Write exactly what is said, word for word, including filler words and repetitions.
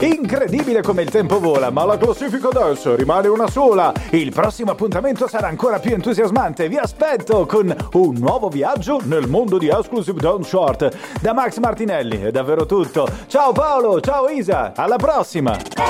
Incredibile come il tempo vola, ma la classifica adesso rimane una sola. Il prossimo appuntamento sarà ancora più entusiasmante. Vi aspetto con un nuovo viaggio nel mondo di Exclusive Dance Short. Da Max Martinelli è davvero tutto. Ciao Paolo, ciao Isa, alla prossima!